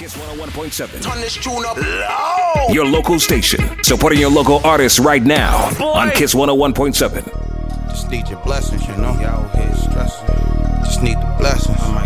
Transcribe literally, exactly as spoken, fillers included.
Kiss one oh one point seven. Turn this tune up loud. Your local station. Supporting your local artists right now Boy. on Kiss one oh one point seven. Just need your blessings, you know. Y'all here stressing. Just need the blessings.